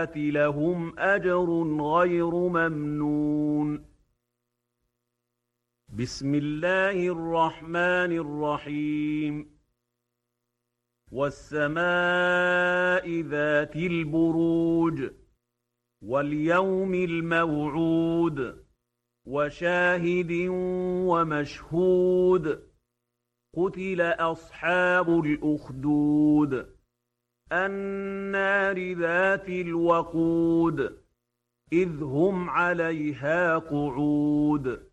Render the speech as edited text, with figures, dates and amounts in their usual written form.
لهم أجر غير ممنون. بسم الله الرحمن الرحيم. والسماء ذات البروج واليوم الموعود وشاهد ومشهود. قتل أصحاب الأخدود النار ذات الوقود إذ هم عليها قعود.